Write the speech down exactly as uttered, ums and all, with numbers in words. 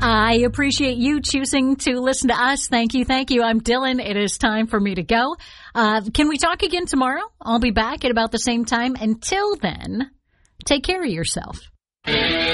I appreciate you choosing to listen to us. Thank you. Thank you. I'm Dylan. It is time for me to go. Uh, can we talk again tomorrow? I'll be back at about the same time. Until then, take care of yourself.